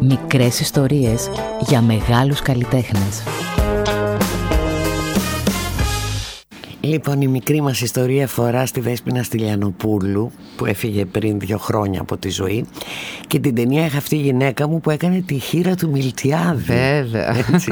Μικρές ιστορίες για μεγάλους καλλιτέχνες. Λοιπόν, η μικρή μας ιστορία αφορά στη Δέσποινα Στυλιανοπούλου, που έφυγε πριν 2 χρόνια από τη ζωή, και την ταινία «Αχ, αυτή η γυναίκα μου», που έκανε τη χήρα του Μιλτιάδη. Βέβαια. Έτσι.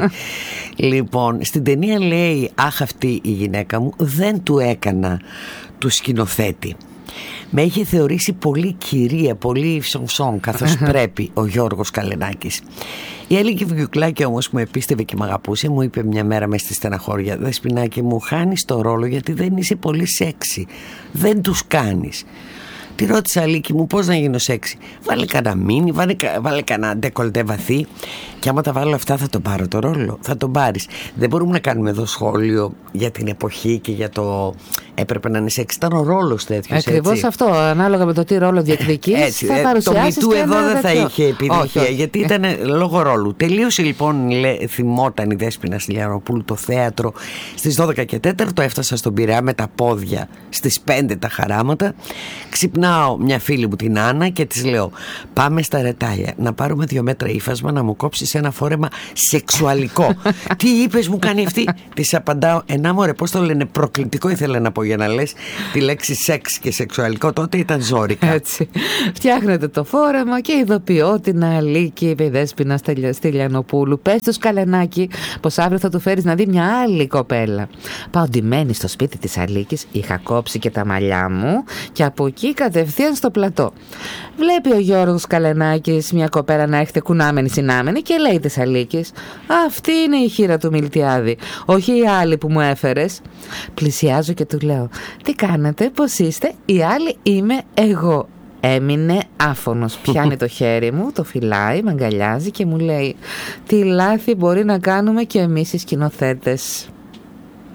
Λοιπόν, στην ταινία λέει «Αχ, αυτή η γυναίκα μου», δεν του έκανα του σκηνοθέτη. Με είχε θεωρήσει πολύ κυρία, πολύ ψομψόμ, καθώς πρέπει, ο Γιώργος Καλενάκης. Η Αλίκη Βιουκλάκη όμως, που με πίστευε και με αγαπούσε, μου είπε μια μέρα μες στη στεναχώρια: «Δεσποινάκη μου, χάνεις το ρόλο γιατί δεν είσαι πολύ σεξι. Δεν τους κάνεις». Τη ρώτησα: «Αλίκη μου, πώς να γίνω σεξι?» «Βάλε κανένα μίνι, βάλε κανένα ντεκολτέ βαθύ, και άμα τα βάλω αυτά θα τον πάρω το ρόλο». «Θα τον πάρεις». Δεν μπορούμε να κάνουμε εδώ σχόλιο για την εποχή και για το έπρεπε να είναι σεξι. Ήταν ο ρόλος τέτοιος. Ακριβώς αυτό. Ανάλογα με το τι ρόλο διεκδικείς, θα παρουσιάσεις. Το μητού εδώ δεν θα είχε επιτυχία, γιατί ήταν λόγω ρόλου. Τελείωσε λοιπόν, θυμόταν η Δέσποινα Στυλιανοπούλου το θέατρο στις 12 και 4. Έφτασα στον Πειραιά με τα πόδια στις 5 τα χαράματα. Ξυπνάω μια φίλη μου, την Άννα, και της λέω: «Πάμε στα Ρετάλια να πάρουμε 2 μέτρα ύφασμα, να μου κόψεις ένα φόρεμα σεξουαλικό». «Τι είπες?» μου κάνει αυτή. Της απαντάω: «Ενά μωρέ, πώς το λένε, προκλητικό ήθελα να πω, για να λες τη λέξη σεξ και σεξουαλικό, τότε ήταν ζόρικα». Έτσι. Φτιάχνετε το φόρεμα και ειδοποιώ την Αλίκη Δέσποινα Στυλιανοπούλου: «Πες του Καλενάκη πως αύριο θα του φέρεις να δει μια άλλη κοπέλα». Πάω ντυμένη στο σπίτι της Αλίκης, είχα κόψει και τα μαλλιά μου, και από εκεί κατευθείαν στο πλατό. Βλέπει ο Γιώργος Καλενάκης μια κοπέλα να έχετε κουνάμενη συνάμενη και λέει της Αλίκης: «Αυτή είναι η χήρα του Μιλτιάδη, όχι η άλλη που μου έφερες». Πλησιάζω και του λέω: «Τι κάνετε, πώς είστε?» «Η άλλη είμαι εγώ». Έμεινε άφωνος. Πιάνει το χέρι μου, το φυλάει, με αγκαλιάζει και μου λέει: «Τι λάθη μπορεί να κάνουμε και εμείς οι σκηνοθέτες».